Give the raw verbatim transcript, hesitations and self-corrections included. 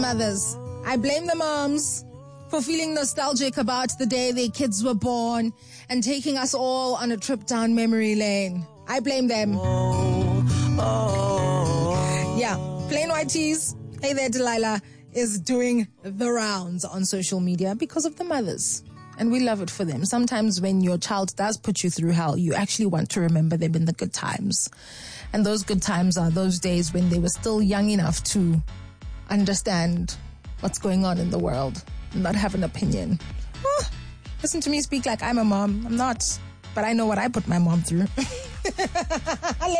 mothers. I blame the moms for feeling nostalgic about the day their kids were born and taking us all on a trip down memory lane. I blame them. Oh, oh. Yeah, Plain White Tees, Hey There Delilah, is doing the rounds on social media because of the mothers. And we love it for them. Sometimes when your child does put you through hell, you actually want to remember them in the good times. And those good times are those days when they were still young enough to understand what's going on in the world and not have an opinion. Oh, listen to me speak like I'm a mom. I'm not. But I know what I put my mom through.